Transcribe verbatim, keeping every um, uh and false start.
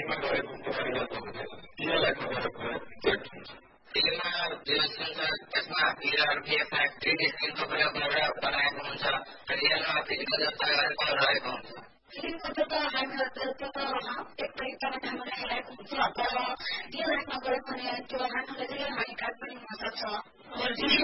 हातमा रहेको परिवर्तन हुँदैन यिनीहरूलाई तेलमा त्यो जुन छ त्यसमा पिलर फेसमा ट्रेडिसनको प्रयोग गरेर बनाएको हुन्छ र रियलमा फिजिकल जस्ता गरेको रहेको हुन्छ फिल्मको त्यो त हाम्रो त्यो त एक तरिकाबाट हामीले हेरेको हुन्छ तर रियल लाइफमा गयो भने त्यो हामीलाई धेरै हानिकारक पनि हुन सक्छ